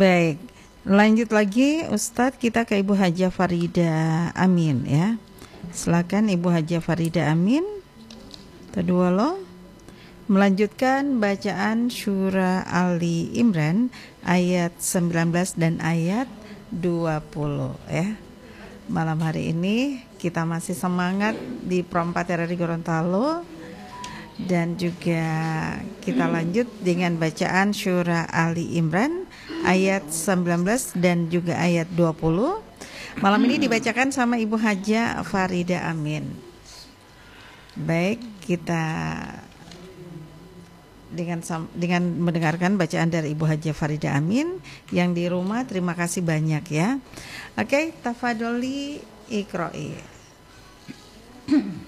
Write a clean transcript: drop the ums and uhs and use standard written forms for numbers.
Baik, lanjut lagi Ustadz, kita ke Ibu Hajah Farida Amin ya. Silakan Ibu Hajah Farida Amin. Kedua lo melanjutkan bacaan surah Ali Imran ayat 19 dan ayat 20 ya. Malam hari ini kita masih semangat di Pro 4 RRI Gorontalo. Dan juga kita lanjut dengan bacaan surah Ali Imran ayat 19 dan juga ayat 20. Malam ini dibacakan sama Ibu Hajah Farida Amin. Baik, kita dengan mendengarkan bacaan dari Ibu Hajah Farida Amin. Yang di rumah terima kasih banyak ya. Oke, tafadholi iqra'i.